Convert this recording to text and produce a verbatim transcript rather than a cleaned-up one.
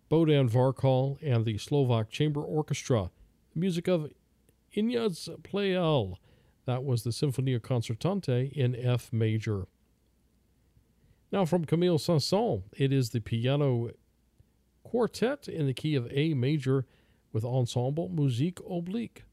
Bodan Varkal and the Slovak Chamber Orchestra. The music of Ignaz Pleyel. That was the Sinfonia Concertante in F major. Now from Camille Saint-Saëns, it is the piano quartet in the key of A major with Ensemble Musique Oblique.